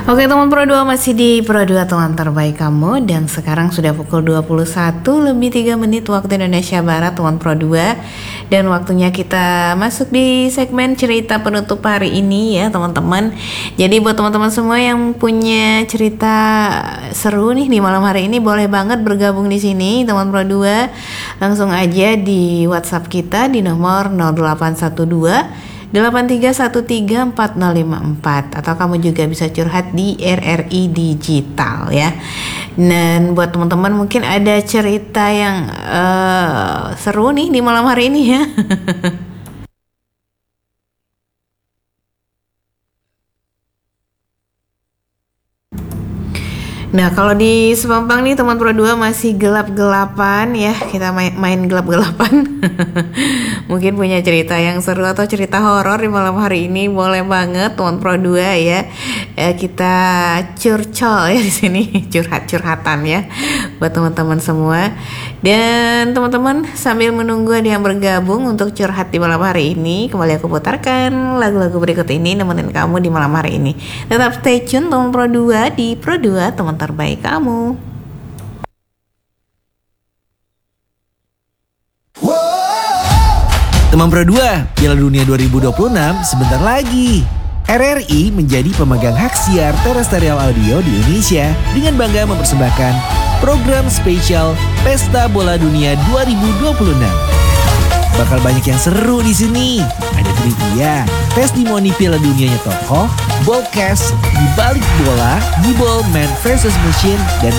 Oke teman Pro 2, masih di Pro 2 teman terbaik kamu. Dan sekarang sudah pukul 21:03 waktu Indonesia Barat teman Pro 2. Dan waktunya kita masuk di segmen cerita penutup hari ini ya teman-teman. Jadi buat teman-teman semua yang punya cerita seru nih di malam hari ini, boleh banget bergabung di sini teman Pro 2. Langsung aja di WhatsApp kita di nomor 0812 83134054, atau kamu juga bisa curhat di RRI Digital ya. Dan buat teman-teman mungkin ada cerita yang seru nih di malam hari ini ya. Nah kalau di Sepampang nih teman Pro 2 masih gelap-gelapan ya, kita main gelap-gelapan. Mungkin punya cerita yang seru atau cerita horor di malam hari ini, boleh banget teman Pro 2 ya. Kita curcol ya di sini, curhat-curhatan ya buat teman-teman semua. Dan teman-teman sambil menunggu ada yang bergabung untuk curhat di malam hari ini, kembali aku putarkan lagu-lagu berikut ini nemenin kamu di malam hari ini. Tetap stay tune teman Pro 2 di Pro 2 teman terbaik kamu. Teman Pro 2, Piala Dunia 2026 sebentar lagi. RRI menjadi pemegang hak siar terestrial audio di Indonesia dengan bangga mempersembahkan program spesial Pesta Bola Dunia 2026. Bakal banyak yang seru di sini. Ada trivia, testimoni Piala Dunianya tokoh, ballcast, di balik bola, gibol man versus machine, dan